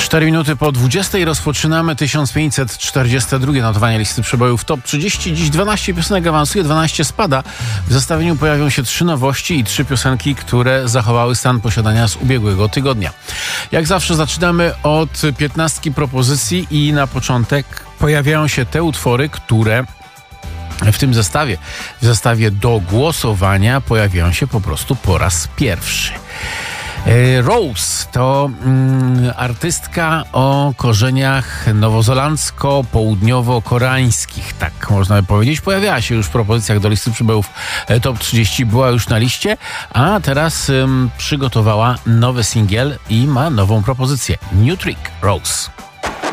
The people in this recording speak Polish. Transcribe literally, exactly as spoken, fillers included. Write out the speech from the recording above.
cztery minuty po dwudziestej rozpoczynamy tysiąc pięćset czterdzieste drugie notowanie listy przebojów Top trzydzieści. Dziś dwanaście piosenek awansuje, dwanaście spada. W zestawieniu pojawią się trzy nowości i trzy piosenki, które zachowały stan posiadania z ubiegłego tygodnia. Jak zawsze zaczynamy od piętnastki propozycji i na początek pojawiają się te utwory, które w tym zestawie, w zestawie do głosowania pojawiają się po prostu po raz pierwszy. Rose to mm, artystka o korzeniach nowozelandzko-południowo-koreańskich, tak można by powiedzieć. Pojawiała się już w propozycjach do listy przybojów Top trzydzieści, była już na liście, a teraz ym, przygotowała nowy singiel i ma nową propozycję. New Trick, Rose.